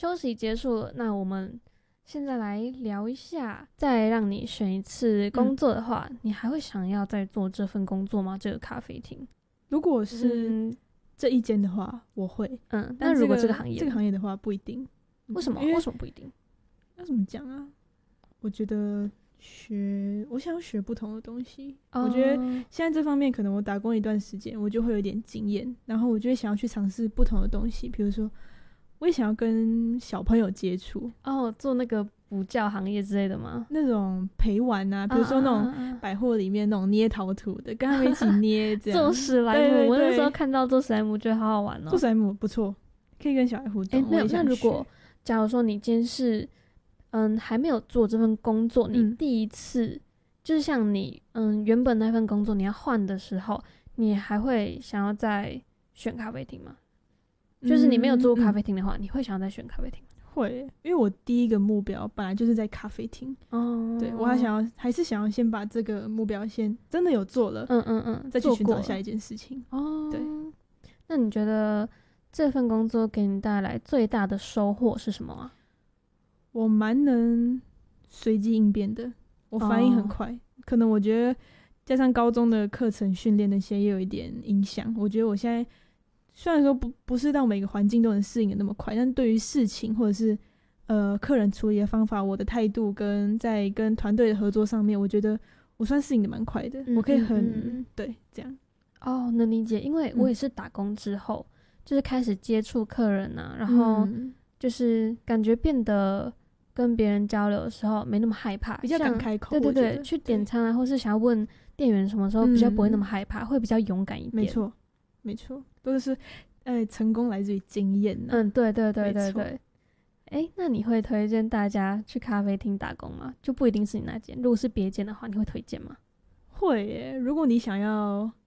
休息结束了，那我们现在来聊一下，再让你选一次工作的话，你还会想要再做这份工作吗？这个咖啡厅？ 如果是这一间的话，我会。 那如果这个行业的话，不一定。 为什么？为什么不一定？ 要怎么讲啊？我觉得我想要学不同的东西。我觉得现在这方面可能我打工一段时间，我就会有点经验，然后我就会想要去尝试不同的东西，比如说我也想要跟小朋友接触做那个补教行业之类的吗？ 那种陪玩啊，比如说那种百货里面那种捏陶土的，跟他们一起捏这样做史莱姆。 对对对， 我那时候看到做史莱姆觉得好好玩哦。 做史莱姆不错，可以跟小孩互动。 那如果假如说你今天是还没有做这份工作，你第一次就是像你原本那份工作你要换的时候，你还会想要再选咖啡厅吗？就是你没有做过咖啡厅的话，你会想要再选咖啡厅？ 会，因为我第一个目标本来就是在咖啡厅。对，我还是想要先把这个目标先真的有做了，再去寻找下一件事情。对。 那你觉得这份工作给你带来最大的收获是什么啊？ 我蛮能随机应变的，我反应很快。可能我觉得加上高中的课程训练那些也有一点影响。我觉得我现在虽然说不是到每个环境都能适应的那么快，但对于事情或者是客人处理的方法，我的态度在跟团队的合作上面，我觉得我算适应的蛮快的。我可以对这样。 能理解，因为我也是打工之后，就是开始接触客人啊，然后就是感觉变得跟别人交流的时候没那么害怕， 比较敢开口。 对对对，去点餐啊，或是想要问店员什么时候，比较不会那么害怕，会比较勇敢一点。 没错，都是成功来自于经验啊。 对对对对对。那你会推荐大家去咖啡厅打工吗？就不一定是你那间，如果是别间的话，你会推荐吗？ 会耶，如果你想要